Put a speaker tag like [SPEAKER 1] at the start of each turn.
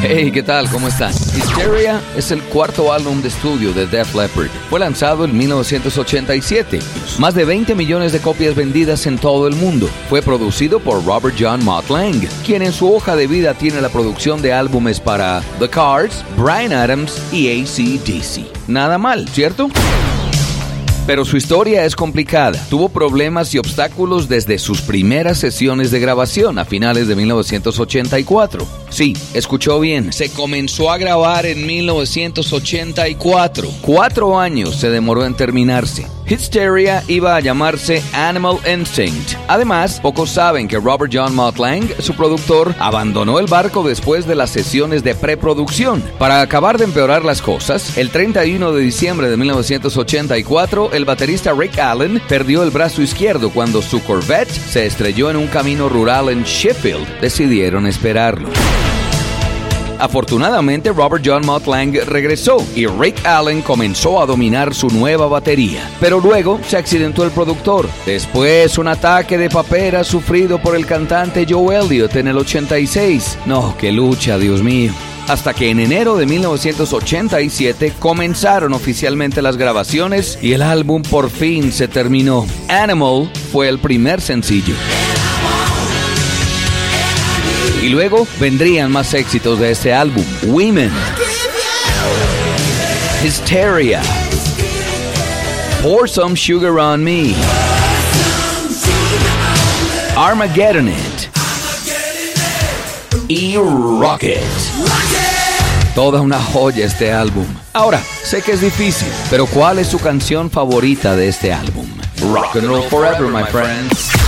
[SPEAKER 1] Hey, ¿qué tal? ¿Cómo están? Hysteria es el cuarto álbum de estudio de Def Leppard. Fue lanzado en 1987. Más de 20 millones de copias vendidas en todo el mundo. Fue producido por Robert John Mutt Lange, quien en su hoja de vida tiene la producción de álbumes para The Cars, Bryan Adams y AC/DC. Nada mal, ¿cierto? Pero su historia es complicada. Tuvo problemas y obstáculos desde sus primeras sesiones de grabación a finales de 1984. Sí, escuchó bien. Se comenzó a grabar en 1984. 4 años se demoró en terminarse. Hysteria iba a llamarse Animal Instinct. Además, pocos saben que Robert John Mutt Lange, su productor, abandonó el barco después de las sesiones de preproducción. Para acabar de empeorar las cosas, el 31 de diciembre de 1984, el baterista Rick Allen perdió el brazo izquierdo cuando su Corvette se estrelló en un camino rural en Sheffield. Decidieron esperarlo. Afortunadamente, Robert John Mutt Lange regresó y Rick Allen comenzó a dominar su nueva batería. Pero luego se accidentó el productor. Después, un ataque de papera sufrido por el cantante Joe Elliott en el 86. No, qué lucha, Dios mío. Hasta que en enero de 1987 comenzaron oficialmente las grabaciones y el álbum por fin se terminó. Animal fue el primer sencillo. Y luego vendrían más éxitos de este álbum: Women, Hysteria, Pour Some Sugar on Me, Armageddon It y Rocket. Toda una joya este álbum. Ahora, sé que es difícil, pero ¿cuál es su canción favorita de este álbum? Rock and roll forever, my friends.